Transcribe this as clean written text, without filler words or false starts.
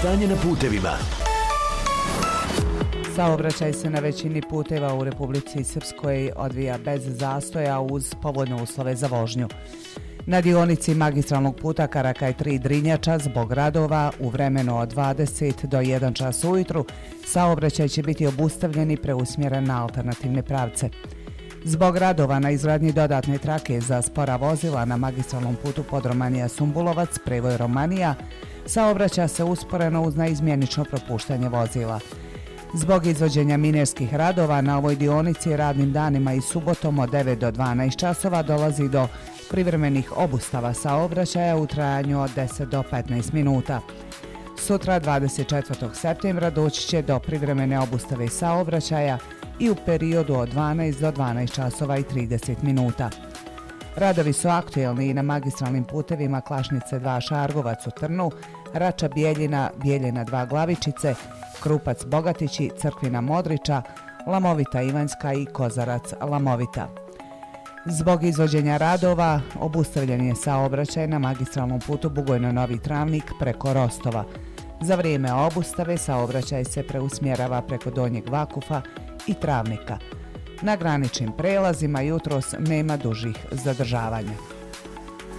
Stanje na putevima. Saobraćaj se na većini puteva u Republici Srpskoj odvija bez zastoja uz povoljne uslove za vožnju. Na dionici magistralnog puta Karakaj 3 Drinjača zbog radova u vremenu od 20 do 1 čas ujutru saobraćaj će biti obustavljen i preusmjeren na alternativne pravce. Zbog radova na izgradnji dodatne trake za spora vozila na magistralnom putu Podromanija-Sumbulovac, prevoj Romanija, saobraća se usporeno uz naizmjenično propuštanje vozila. Zbog izvođenja minerskih radova na ovoj dionici radnim danima i subotom od 9 do 12 časova dolazi do privremenih obustava saobraćaja u trajanju od 10 do 15 minuta. Sutra 24. septembra doći će do privremene obustave saobraćaja i u periodu od 12 do 12 časova i 30 minuta. Radovi su aktuelni i na magistralnim putevima Klašnice 2 Šargovac u Trnu, Rača Bijeljina, Bijeljina 2 Glavičice, Krupac Bogatići, Crkvina Modriča, Lamovita Ivanjska i Kozarac Lamovita. Zbog izvođenja radova obustavljen je saobraćaj na magistralnom putu Bugojno-Novi Travnik preko Rostova. Za vrijeme obustave saobraćaj se preusmjerava preko Donjeg Vakufa i Travnika. Na graničnim prelazima jutros nema dužih zadržavanja.